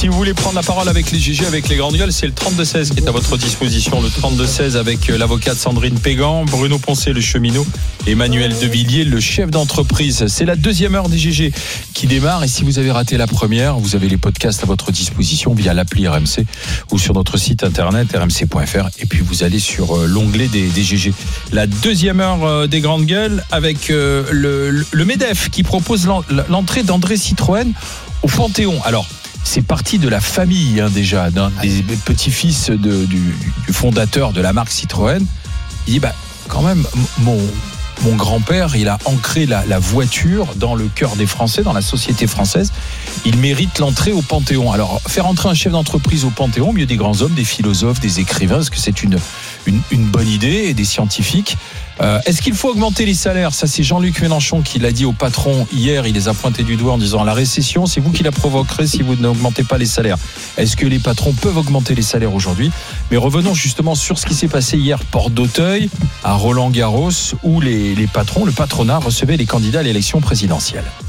Si vous voulez prendre la parole avec les GG, avec les grandes gueules, c'est le 32-16 qui est à votre disposition. Le 32-16 avec l'avocate Sandrine Pégan, Bruno Poncet, le cheminot, Emmanuel Devilliers, le chef d'entreprise. C'est la deuxième heure des GG qui démarre. Et si vous avez raté la première, vous avez les podcasts à votre disposition via l'appli RMC ou sur notre site internet rmc.fr. Et puis vous allez sur l'onglet des GG. La deuxième heure des grandes gueules avec le MEDEF qui propose l'entrée d'André Citroën au Panthéon. Alors, c'est parti de la famille déjà, d'un des petits-fils du fondateur de la marque Citroën. Il dit, quand même, mon grand-père, il a ancré la voiture dans le cœur des Français, dans la société française. Il mérite l'entrée au Panthéon. Alors, faire entrer un chef d'entreprise au Panthéon, au milieu des grands hommes, des philosophes, des écrivains, est-ce que c'est une bonne idée, et des scientifiques? Est-ce qu'il faut augmenter les salaires? Ça, c'est Jean-Luc Mélenchon qui l'a dit au patron hier. Il les a pointés du doigt en disant la récession, c'est vous qui la provoquerez si vous n'augmentez pas les salaires. Est-ce que les patrons peuvent augmenter les salaires aujourd'hui? Mais revenons justement sur ce qui s'est passé hier, porte d'Auteuil, à Roland-Garros, où le patronat recevait les candidats à l'élection présidentielle.